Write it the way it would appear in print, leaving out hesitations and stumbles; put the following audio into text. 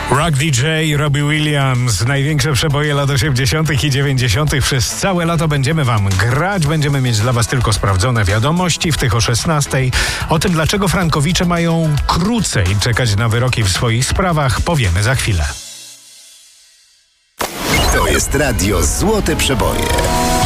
Rock DJ, Robbie Williams. Największe przeboje lat 80. i 90. Przez całe lato będziemy wam grać. Będziemy mieć dla was tylko sprawdzone wiadomości, w tych o 16. O tym, dlaczego frankowicze mają krócej czekać na wyroki w swoich sprawach, powiemy za chwilę. To jest radio Złote Przeboje.